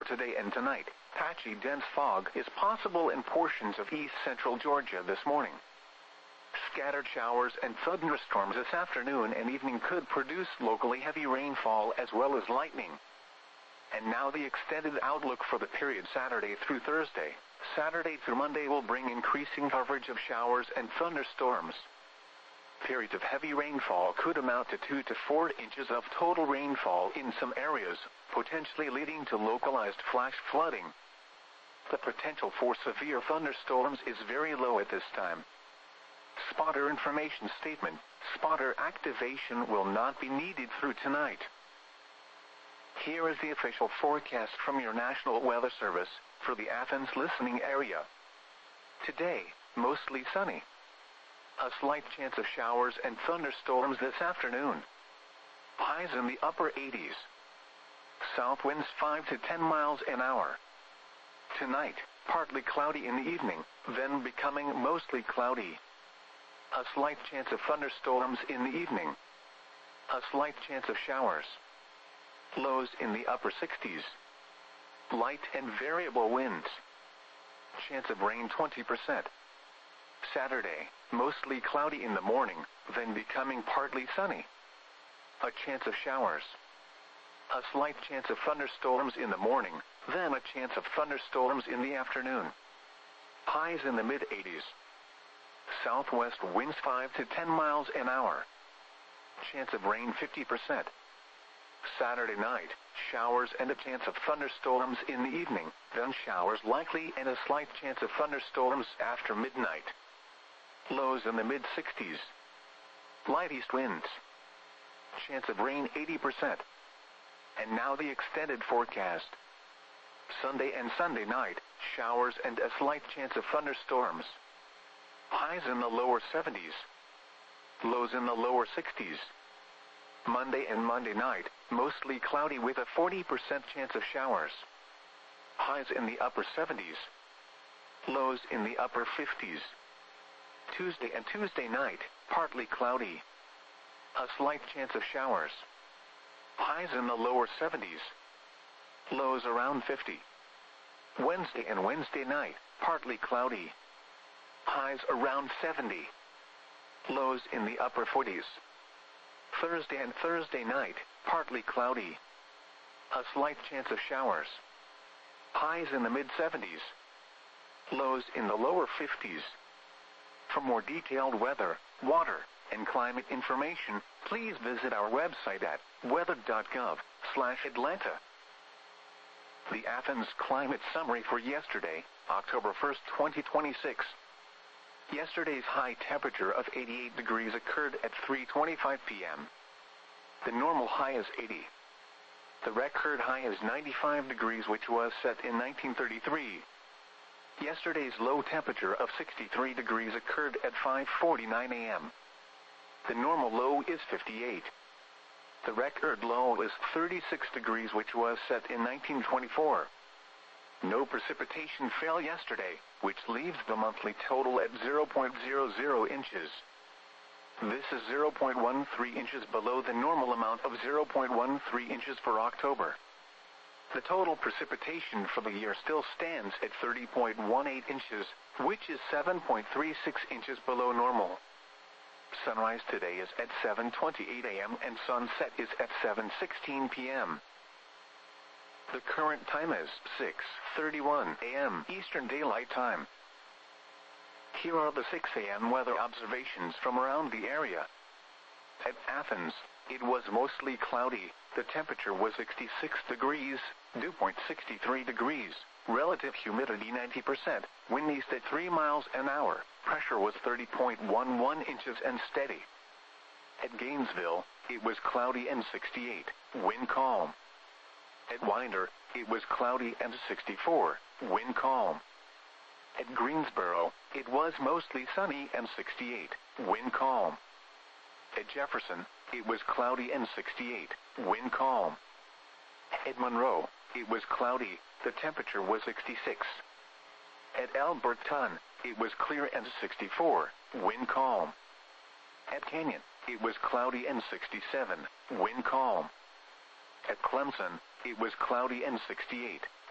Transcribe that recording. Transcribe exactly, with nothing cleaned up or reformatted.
today and tonight. Patchy dense fog is possible in portions of east-central Georgia this morning. Scattered showers and thunderstorms this afternoon and evening could produce locally heavy rainfall as well as lightning. And now the extended outlook for the period Saturday through Thursday. Saturday through Monday will bring increasing coverage of showers and thunderstorms. Periods of heavy rainfall could amount to two to four inches of total rainfall in some areas, potentially leading to localized flash flooding. The potential for severe thunderstorms is very low at this time. Spotter information statement. Spotter activation will not be needed through tonight. Here is the official forecast from your National Weather Service for the Athens listening area. Today, mostly sunny. A slight chance of showers and thunderstorms this afternoon. Highs in the upper eighties. South winds five to ten miles an hour. Tonight, partly cloudy in the evening, then becoming mostly cloudy. A slight chance of thunderstorms in the evening. A slight chance of showers. Lows in the upper sixties. Light and variable winds. Chance of rain twenty percent. Saturday, mostly cloudy in the morning, then becoming partly sunny. A chance of showers. A slight chance of thunderstorms in the morning, then a chance of thunderstorms in the afternoon. Highs in the mid eighties. Southwest winds five to ten miles an hour. Chance of rain fifty percent. Saturday night, showers and a chance of thunderstorms in the evening, then showers likely and a slight chance of thunderstorms after midnight. Lows in the mid sixties. Light east winds. Chance of rain eighty percent. And now the extended forecast. Sunday and Sunday night, showers and a slight chance of thunderstorms. Highs in the lower seventies. Lows in the lower sixties. Monday and Monday night, mostly cloudy with a forty percent chance of showers. Highs in the upper seventies. Lows in the upper fifties. Tuesday and Tuesday night, partly cloudy. A slight chance of showers. Highs in the lower seventies. Lows around fifty. Wednesday and Wednesday night, partly cloudy. Highs around seventy. Lows in the upper forties. Thursday and Thursday night, partly cloudy. A slight chance of showers. Highs in the mid seventies. Lows in the lower fifties. For more detailed weather, water, and climate information, please visit our website at weather dot gov slash Atlanta. The Athens Climate Summary for yesterday, October first, twenty twenty-six. Yesterday's high temperature of eighty-eight degrees occurred at three twenty-five p m The normal high is eighty. The record high is ninety-five degrees, which was set in nineteen thirty-three. Yesterday's low temperature of sixty-three degrees occurred at five forty-nine a m The normal low is fifty-eight. The record low is thirty-six degrees, which was set in nineteen twenty-four. No precipitation fell yesterday, which leaves the monthly total at zero point zero zero inches. This is zero point one three inches below the normal amount of zero point one three inches for October. The total precipitation for the year still stands at thirty point one eight inches, which is seven point three six inches below normal. Sunrise today is at seven twenty-eight a m and sunset is at seven sixteen p m The current time is six thirty-one a m Eastern Daylight Time. Here are the six a m weather observations from around the area. At Athens, it was mostly cloudy. The temperature was sixty-six degrees, dew point sixty-three degrees, relative humidity ninety percent, wind east at three miles an hour, pressure was thirty point one one inches and steady. At Gainesville, it was cloudy and sixty-eight, wind calm. At Winder, it was cloudy and sixty-four, wind calm. At Greensboro, it was mostly sunny and sixty-eight, wind calm. At Jefferson, it was cloudy and sixty-eight, wind calm. At Monroe, it was cloudy, the temperature was sixty-six. At Alberton, it was clear and sixty-four, wind calm. At Canyon, it was cloudy and sixty-seven, wind calm. At Clemson, it was cloudy and sixty-eight,